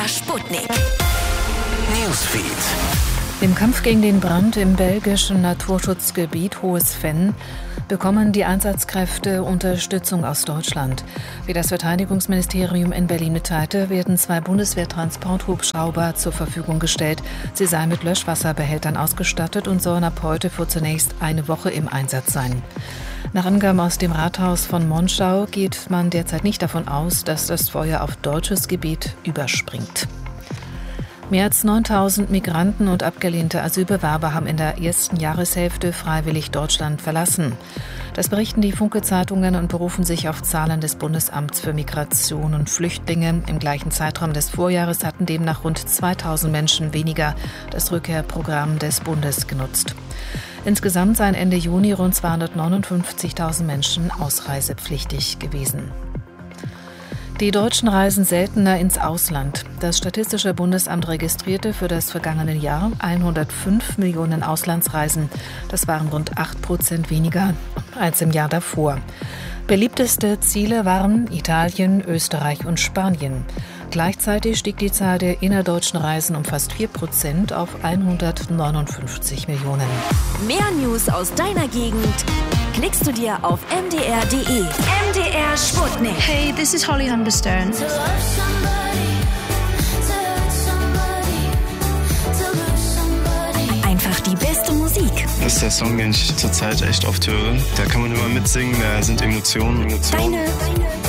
Sputnik. Newsfeed. Im Kampf gegen den Brand im belgischen Naturschutzgebiet Hohes Venn bekommen die Einsatzkräfte Unterstützung aus Deutschland. Wie das Verteidigungsministerium in Berlin mitteilte, werden 2 Bundeswehr-Transporthubschrauber zur Verfügung gestellt. Sie seien mit Löschwasserbehältern ausgestattet und sollen ab heute für zunächst eine Woche im Einsatz sein. Nach Angaben aus dem Rathaus von Monschau geht man derzeit nicht davon aus, dass das Feuer auf deutsches Gebiet überspringt. Mehr als 9.000 Migranten und abgelehnte Asylbewerber haben in der ersten Jahreshälfte freiwillig Deutschland verlassen. Das berichten die Funke-Zeitungen und berufen sich auf Zahlen des Bundesamts für Migration und Flüchtlinge. Im gleichen Zeitraum des Vorjahres hatten demnach rund 2.000 Menschen weniger das Rückkehrprogramm des Bundes genutzt. Insgesamt seien Ende Juni rund 259.000 Menschen ausreisepflichtig gewesen. Die Deutschen reisen seltener ins Ausland. Das Statistische Bundesamt registrierte für das vergangene Jahr 105 Millionen Auslandsreisen. Das waren rund 8% weniger als im Jahr davor. Beliebteste Ziele waren Italien, Österreich und Spanien. Gleichzeitig stieg die Zahl der innerdeutschen Reisen um fast 4% auf 159 Millionen. Mehr News aus deiner Gegend klickst du dir auf mdr.de. MDR Sputnik. Hey, this is Holly Humberstone. Einfach die beste Musik. Das ist der Song, den ich zurzeit echt oft höre. Da kann man immer mitsingen, da sind Emotionen. Deine